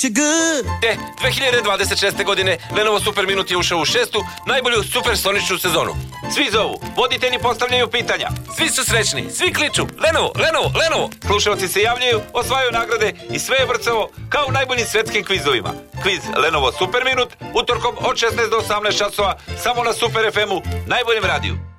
2026. godine Lenovo Super Minut je ušao u 6. najbolju supersoničnu sezonu. Svi zovu, voditelji postavljaju pitanja, svi su srećni, svi kliču Lenovo, Lenovo, Lenovo. Slušalci se javljaju, osvajaju nagrade i sve je vrcavo kao u najboljim svetskim kvizovima. Kviz Lenovo Super Minut utorkom od 16 do 18 časova samo na Super FM-u, najboljem radiju.